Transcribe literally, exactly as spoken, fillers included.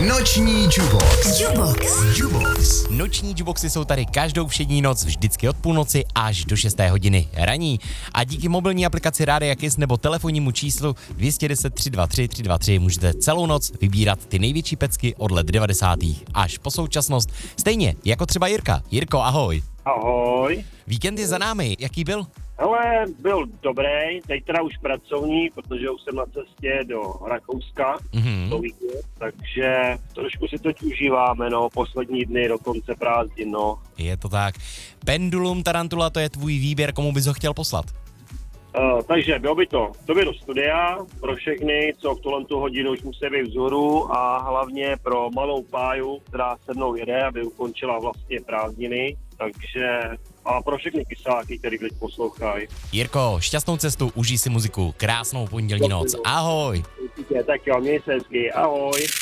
Noční Jubox. Jubox. Jubox. Noční Juboxy jsou tady každou všední noc, vždycky od půlnoci až do šesté hodiny raní. A díky mobilní aplikaci Rádia Kiss nebo telefonnímu číslu dvě stě deset tři dva tři tři dva tři můžete celou noc vybírat ty největší pecky od let devadesátých až po současnost. Stejně jako třeba Jirka. Jirko, ahoj. Ahoj. Víkend je za námi. Jaký byl? Hele, byl dobrý, teď teda už pracovní, protože už jsem na cestě do Rakouska, Mhm. do Vídně, takže trošku si teď užíváme, no, poslední dny do konce prázdnin, no. Je to tak. Pendulum Tarantula, to je tvůj výběr, komu bys ho chtěl poslat? Uh, takže bylo by to, to by do studia pro všechny, co v tuhle tu hodinu už musí být vzhůru a hlavně pro malou páju, která se mnou jede, aby ukončila vlastně prázdniny, takže a pro všechny kysáky, který teď poslouchají. Jirko, šťastnou cestu, užij si muziku, krásnou pondělní noc. Ahoj. Tak jo, měj se hezky, ahoj.